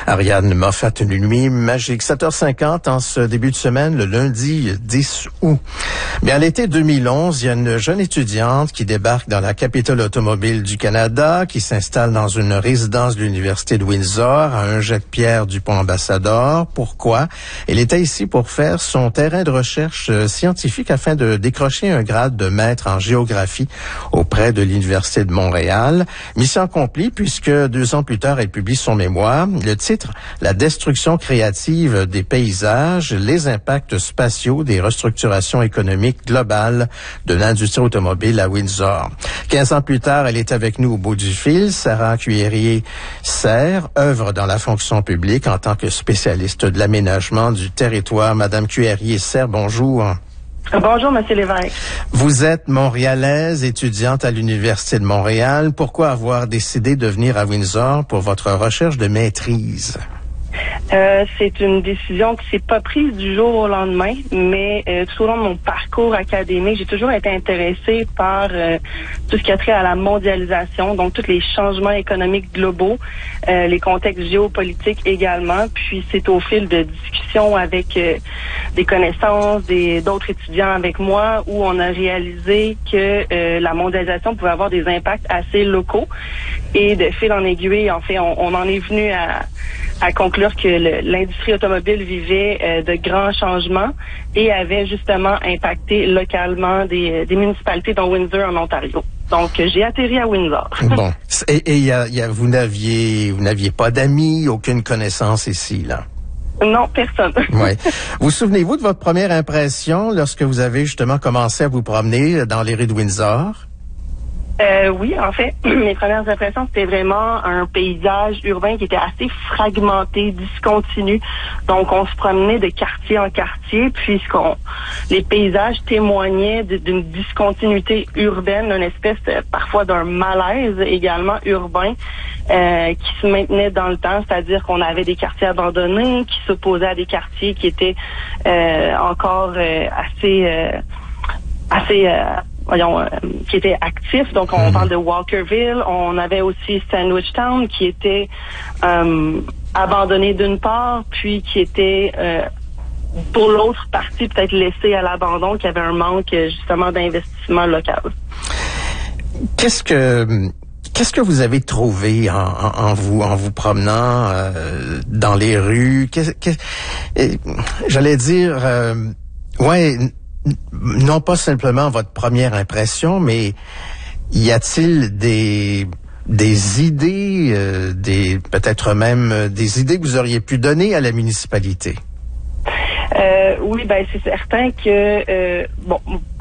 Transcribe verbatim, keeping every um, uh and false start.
Ariane Moffat, une nuit magique. sept heures cinquante en ce début de semaine, le lundi dix août. Bien, à l'été deux mille onze, il y a une jeune étudiante qui débarque dans la capitale automobile du Canada, qui s'installe dans une résidence de l'Université de Windsor, à un jet de pierre du pont Ambassador. Pourquoi? Elle était ici pour faire son terrain de recherche scientifique afin de décrocher un grade de maître en géographie auprès de l'Université de Montréal. Mission accomplie puisque deux ans plus tard, elle publie son mémoire. Le titre, La destruction créative des paysages, les impacts spatiaux des restructurations économiques globales de l'industrie automobile à Windsor. Quinze ans plus tard, elle est avec nous au bout du fil. Sarah Cuillier-Serre œuvre dans la fonction publique en tant que spécialiste de l'aménagement du territoire. Madame Cuillier-Serre, bonjour. Bonjour, Monsieur Lévesque. Vous êtes montréalaise, étudiante à l'Université de Montréal. Pourquoi avoir décidé de venir à Windsor pour votre recherche de maîtrise? Euh, c'est une décision qui s'est pas prise du jour au lendemain, mais euh, tout au long de mon parcours académique, j'ai toujours été intéressée par euh, tout ce qui a trait à la mondialisation, donc tous les changements économiques globaux, euh, les contextes géopolitiques également. Puis c'est au fil de discussions avec euh, des connaissances, des d'autres étudiants avec moi, où on a réalisé que euh, la mondialisation pouvait avoir des impacts assez locaux. Et de fil en aiguille, en fait, on, on en est venu à à conclure que le, l'industrie automobile vivait euh, de grands changements et avait justement impacté localement des, des municipalités dont Windsor en Ontario. Donc, j'ai atterri à Windsor. Bon. Et, et y a, y a, vous n'aviez vous n'aviez pas d'amis, aucune connaissance ici, là? Non, personne. Oui. Vous souvenez-vous de votre première impression lorsque vous avez justement commencé à vous promener dans les rues de Windsor? Euh, oui, en fait, mes premières impressions, c'était vraiment un paysage urbain qui était assez fragmenté, discontinu. Donc, on se promenait de quartier en quartier, puisqu'on les paysages témoignaient d'une discontinuité urbaine, d'une espèce, de, parfois d'un malaise également urbain, euh, qui se maintenait dans le temps, c'est-à-dire qu'on avait des quartiers abandonnés qui s'opposaient à des quartiers qui étaient euh, encore euh, assez... Euh, assez... Euh, voyons, euh, qui était actif. Donc, on mmh. parle de Walkerville. On avait aussi Sandwich Town qui était euh, abandonné d'une part, puis qui était, euh, pour l'autre partie, peut-être laissé à l'abandon, qui avait un manque, justement, d'investissement local. Qu'est-ce que... Qu'est-ce que vous avez trouvé en, en, en vous en vous promenant euh, dans les rues? Qu'est-ce, qu'est-ce, j'allais dire... Euh, ouais... Non pas simplement votre première impression, mais y a-t-il des des idées, euh, des peut-être même des idées que vous auriez pu donner à la municipalité? Euh, oui, ben c'est certain que euh, bon.